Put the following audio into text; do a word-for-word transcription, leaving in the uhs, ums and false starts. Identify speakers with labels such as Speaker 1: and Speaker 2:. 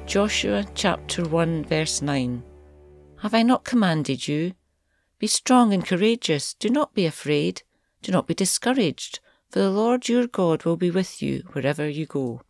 Speaker 1: Joshua chapter one verse nine. Have I not commanded you? Be strong and courageous. Do not be afraid. Do not be discouraged, for the Lord your God will be with you wherever you go.